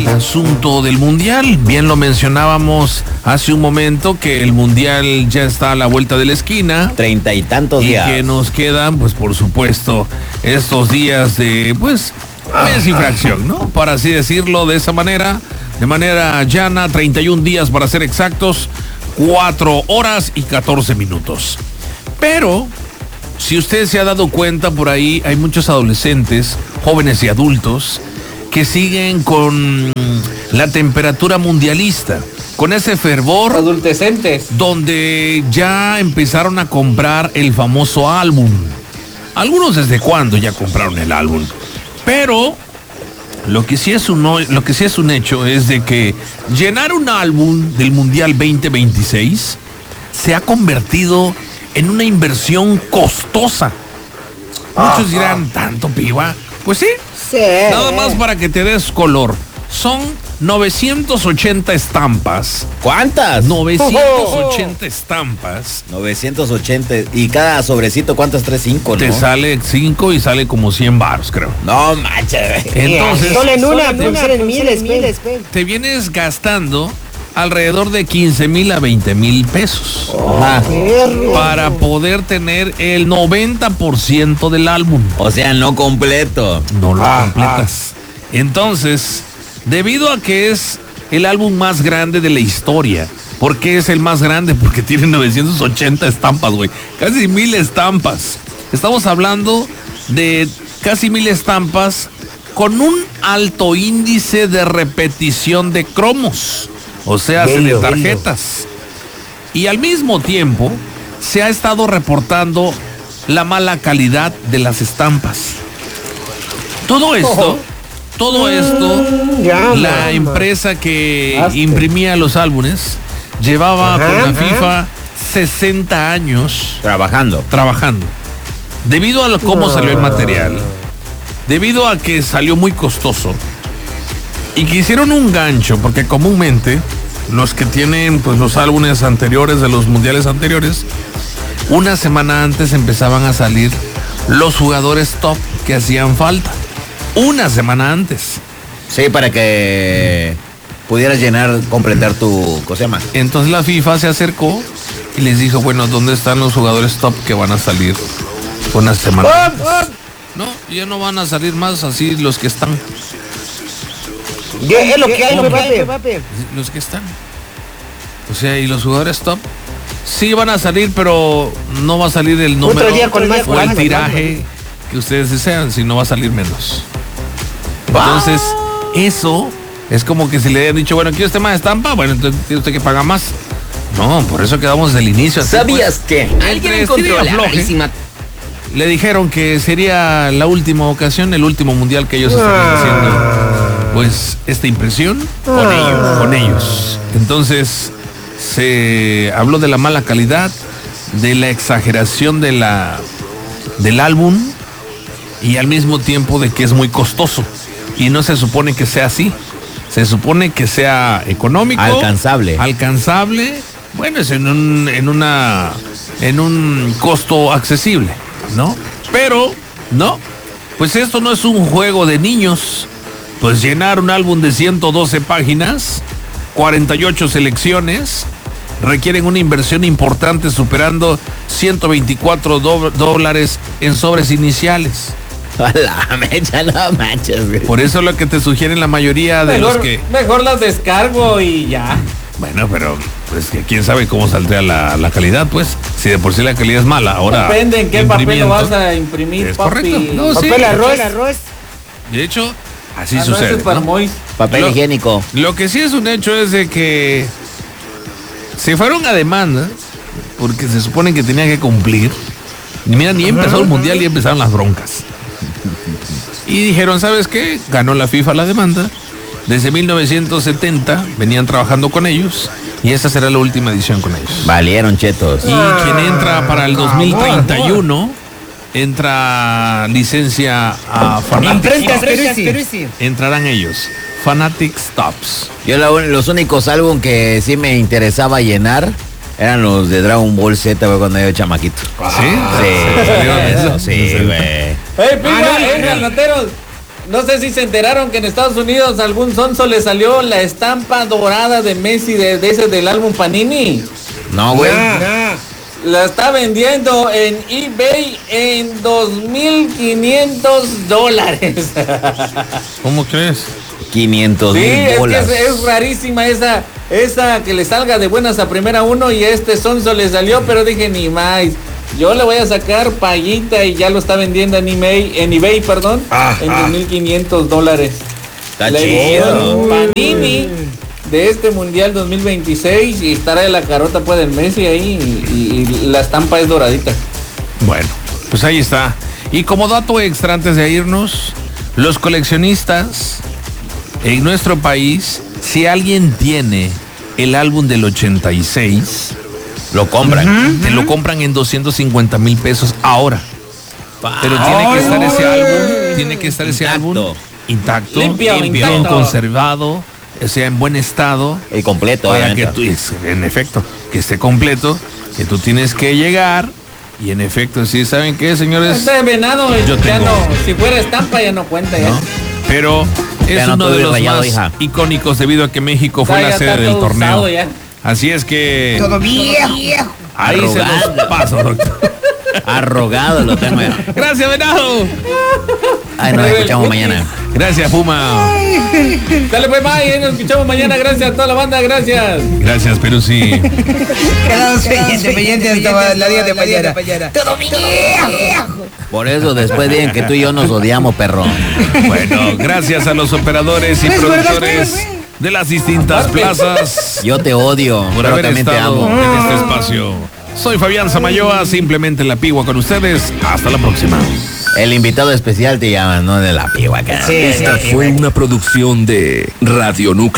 asunto del Mundial. Bien lo mencionábamos hace un momento que el Mundial ya está a la vuelta de la esquina. 30 y tantos días. Y que nos quedan, pues por supuesto, estos días de, pues, mes y fracción, ¿no? Para así decirlo de esa manera, de manera llana, 31 días para ser exactos, 4 horas y 14 minutos. Pero, si usted se ha dado cuenta, por ahí hay muchos adolescentes, jóvenes y adultos, que siguen con la temperatura mundialista, con ese fervor. Adultecentes. Donde ya empezaron a comprar el famoso álbum. Algunos desde cuándo ya compraron el álbum. Pero lo que sí es un hecho es de que llenar un álbum del Mundial 2026 se ha convertido en una inversión costosa. Muchos dirán, ¿tanto, piba? Pues sí. Sí. Nada más para que te des color. Son 980 estampas. ¿Cuántas? 980 estampas. 980. Y cada sobrecito, ¿cuántas? 3, 5, ¿no? Te sale 5 y sale como 100 baros, creo. No manches. Entonces, Solo en una, en miles. te vienes gastando alrededor de 15,000 a 20,000 pesos. Para poder tener el 90% del álbum. O sea, no completo. No lo completas. Entonces, debido a que es el álbum más grande de la historia. ¿Por qué es el más grande? Porque tiene 980 estampas, güey. Casi 1,000 estampas. Estamos hablando de casi 1,000 estampas con un alto índice de repetición de cromos. O sea, de tarjetas. Y al mismo tiempo, se ha estado reportando la mala calidad de las estampas. Todo esto, la empresa que imprimía los álbumes llevaba con la FIFA 60 años trabajando. Debido a cómo salió el material, debido a que salió muy costoso y que hicieron un gancho, porque comúnmente los que tienen pues los álbumes anteriores de los mundiales anteriores, una semana antes empezaban a salir los jugadores top que hacían falta. Una semana antes. Sí, para que pudieras completar tu cosa más. Entonces la FIFA se acercó y les dijo, bueno, ¿dónde están los jugadores top que van a salir una semana antes? No, ya no van a salir más así los que están. Es lo que hay, papi. Los que están. O sea, y los jugadores top sí van a salir, pero no va a salir el número o el tiraje que ustedes desean, sino va a salir menos. Entonces, eso es como que si le hayan dicho, bueno, ¿quiere usted más estampa? Bueno, entonces tiene usted que pagar más. No, por eso quedamos desde el inicio. Así, ¿Sabías que alguien encontró la rarísima? Le dijeron que sería la última ocasión, el último mundial que ellos estarían haciendo, pues, esta impresión con ellos. Entonces, se habló de la mala calidad, de la exageración del álbum y al mismo tiempo de que es muy costoso. Y no se supone que sea así. Se supone que sea económico. Alcanzable. Bueno, es en un costo accesible, ¿no? Pero, no. Pues esto no es un juego de niños. Pues llenar un álbum de 112 páginas, 48 selecciones, requieren una inversión importante superando $124 en sobres iniciales. La mecha, no manches, güey. Por eso lo que te sugieren la mayoría de los que... Mejor las descargo y ya. Bueno, pero pues que quién sabe cómo saldría la calidad, pues. Si de por sí la calidad es mala, ahora... Depende en qué papel lo vas a imprimir, es papi. correcto. No, papel sí, arroz. De hecho, así sucede, ¿no? Papel higiénico. Lo que sí es un hecho es de que se fueron a demanda porque se supone que tenían que cumplir. Y mira, ni empezó el mundial y empezaron las broncas. Y dijeron, ¿sabes qué? Ganó la FIFA la demanda. Desde 1970 venían trabajando con ellos y esta será la última edición con ellos. Valieron chetos. Y quien entra para el 2031 entra licencia a Fanatics. Entrarán ellos. Fanatics Tops. Yo los únicos álbum que sí me interesaba llenar eran los de Dragon Ball Z, güey, cuando yo chamaquito. ¿Sí? Sí, güey. ¡Ey, piba! ¡Granateros! No sé si se enteraron que en Estados Unidos a algún sonso le salió la estampa dorada de Messi de ese del álbum Panini. No, güey. La está vendiendo en eBay en $2,500. ¿Cómo crees? 500,000 Sí, bolas. es que es rarísima esa que le salga de buenas a primera uno y este sonso le salió, pero dije ni más. Yo le voy a sacar paguita y ya lo está vendiendo en eBay, en $2,500. Está La chido. edición Panini de este Mundial 2026 y estará de la carota pues del Messi ahí y la estampa es doradita. Bueno, pues ahí está. Y como dato extra antes de irnos, los coleccionistas en nuestro país, si alguien tiene el álbum del 86, Lo compran. te lo compran en 250,000 pesos ahora. Pero tiene que estar ese álbum, Intacto. intacto, Limpio, bien intacto. conservado, o sea, en buen estado, El completo, para que obviamente. tú, en efecto, que esté completo, que tú tienes que llegar y en efecto, sí, ¿saben qué, señores? Este venado Yo ya tengo- no, si fuera estampa ya no cuenta ya. ¿No? Pero es Ya no uno todo de es los rayado, más hija. icónicos debido a que México fue Ya la está sede del todo torneo. usado ya. Así es que Todo viejo. ahí se los Arrogante. paso, doctor. Arrogado lo tengo ya. Gracias, venado. Ay, nos escuchamos mañana. Gracias, Puma. Dale pues, bye, ahí nos escuchamos mañana, gracias a toda la banda, gracias. Gracias, Perusi. Quedamos pendientes hasta la día de mañana. Todo viejo. Por eso después digan que tú y yo nos odiamos, perro. Bueno, gracias a los operadores y Es verdad, productores de las distintas plazas Yo te odio, por pero haber también te estado amo. en este espacio. Soy Fabián Samayoa, simplemente en la Pigua con ustedes. Hasta la próxima. El invitado especial te llama, no de la piba acá. Sí, Esta fue una producción de Radio Núcleo.